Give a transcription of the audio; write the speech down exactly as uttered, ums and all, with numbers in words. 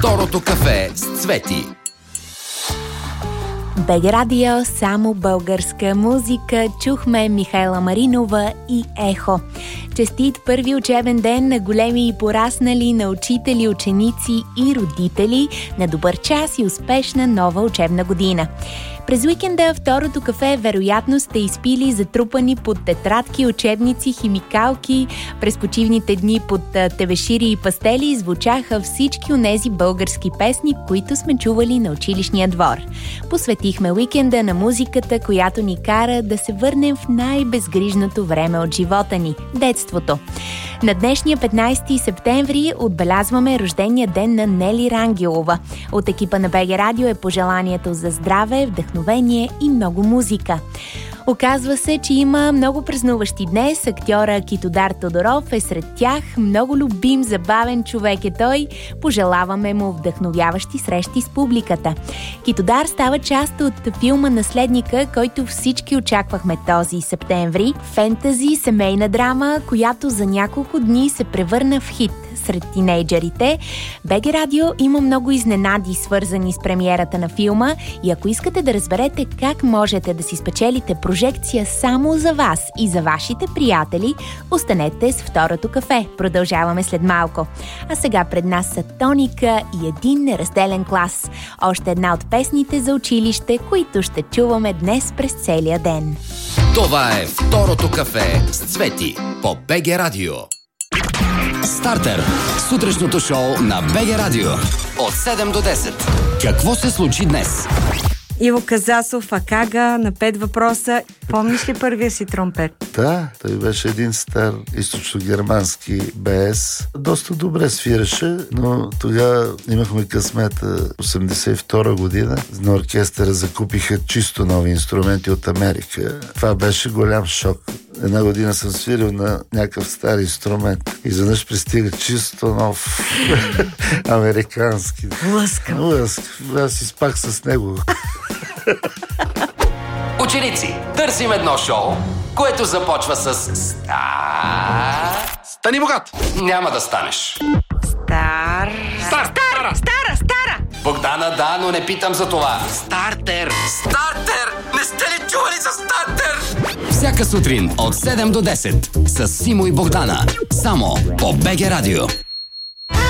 Второто кафе с Цвети. БГ Радио, само българска музика. Чухме Михайла Маринова и Ехо. Честит първи учебен ден на големи и пораснали, на учители, ученици и родители. На добър час и успешна нова учебна година. През уикенда второто кафе вероятно сте изпили затрупани под тетрадки, учебници, химикалки. През почивните дни под тевешири и пастели звучаха всички онези български песни, които сме чували на училищния двор. Посветихме уикенда на музиката, която ни кара да се върнем в най-безгрижното време от живота ни – детството. На днешния петнайсети септември отбелязваме рождения ден на Нели Рангелова. От екипа на БГ Радио е пожеланието за здраве, вдъхновение и много музика. Оказва се, че има много празнуващи днес. Актьора Китодар Тодоров е сред тях. Много любим, забавен човек е той. Пожелаваме му вдъхновяващи срещи с публиката. Китодар става част от филма Наследника, който всички очаквахме този септември. Фентази, семейна драма, която за няколко дни се превърна в хит сред тинейджерите. БГ Радио има много изненади, свързани с премиерата на филма, и ако искате да разберете как можете да си спечелите прожекция само за вас и за вашите приятели, останете с второто кафе. Продължаваме след малко. А сега пред нас са Тоника и един неразделен клас. Още една от песните за училище, които ще чуваме днес през целия ден. Това е второто кафе с Цвети по БГ Радио. Стартер. Сутрешното шоу на БГ Радио. От седем до десет. Какво се случи днес? Иво Казасов, Акага, на пет въпроса. Помниш ли първия си тромпет? Да, той беше един стар източно-германски БС. Доста добре свираше, но тогава имахме късмета. осемдесет и втора година на оркестъра закупиха чисто нови инструменти от Америка. Това беше голям шок. Една година съм свирил на някакъв стар инструмент. Изведнъж пристига чисто нов американски. Лъскав. Лъскав. Аз изпах с него. Ученици, търсим едно шоу, което започва с Стар... Стани богат! Няма да станеш. Стар... Стар... Стара! Стара! Стара! Богдана, да, но не питам за това. Стартер! Стартер! Не сте ли чували за стартер? Всяка сутрин от седем до десет с Симо и Богдана. Само по БГ Радио.